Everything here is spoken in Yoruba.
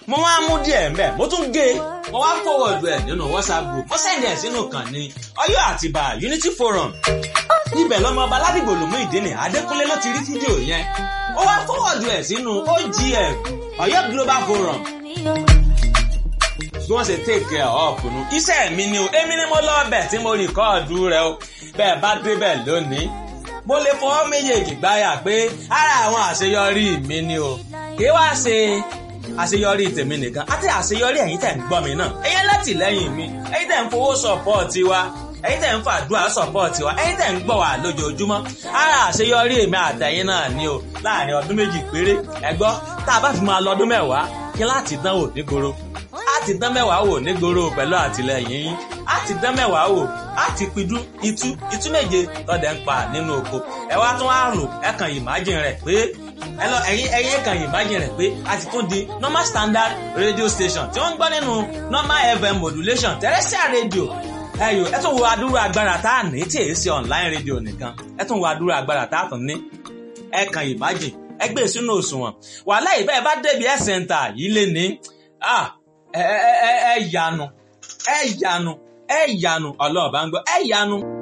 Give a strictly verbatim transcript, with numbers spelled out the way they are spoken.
mo wá mú díẹ̀ mbẹ́ mo tún gé mo wá forward ẹ̀ nínú WhatsApp group mo send ẹ̀ sínú kan ní Ọ̀yọ́ Àtìbà Unity Forum ibẹ̀ lọ́mọ ọba Ládìgbò Lùmú Ìdínì Adékúnlé ló ti rí fídíò yẹn ó wá forward ẹ̀ sínú O G F Ọ̀yọ́ Global Forum bí wọ́n ṣe take care of nù iṣẹ́ mi ni o èmi ni mo lọ bẹ̀ tí mo rìkọ́ọ̀dù rẹ o bẹ́ẹ̀ bá débẹ̀ lónìí mo lè fọwọ́ méjèèjì gbáyà pé ara àwọn àṣeyọrí mi ni o kì í wá ṣe àṣeyọrí tèmi nìkan àti àṣeyọrí ẹ̀yin tẹ̀ ń gbọ́ mi náà ẹ̀yin látìlẹ́yìn mi ẹ̀yin tẹ̀ ń fowó sọ̀pọ̀ọ̀tì wa ẹ̀yin tẹ̀ ń fàdúrà sọ̀pọ̀ọ̀tì wa ẹ̀yin tẹ̀ ń gbọ́ wa lójoojúmọ́ ara àṣeyọrí èmi àtẹ̀yin náà ni o láàrin ọdún méjì péré ẹ gbọ́ tá a bá fi máa lọ ọdún mẹ́wàá kí láti dán wò nígboro láti dán mẹ́wàá wò nígboro pẹ̀lú àtìlẹ́yìn yín láti dán mẹ́wàá wò láti pidú itú itú méje lọ́dẹ̀ ń pa nínú oko ẹ wá tún wá rò ẹ kàn imagine rẹ̀ pé ẹ lọ ẹ̀yin ẹ̀yin kàn imagine rẹ̀ pé a ti tún di normal standard radio station tí wọ́n ń gbọ́ nínú normal F M modulation terrestrial radio ẹyọ ẹ tún wo adúrú agbára tá a ní tí èyí ṣe online radio nìkan ẹ tún wo adúrú agbára tá a tún ní ẹ kàn imagine ẹ gbé sínú òṣùwọ̀n wàhálà ìbẹ́ bá débi ẹ̀ center yìí lé ní ẹ ẹ ẹ yanu ẹ yanu ẹ yanu ọlọ́ọ̀bá ń gbọ́ ẹ yanu.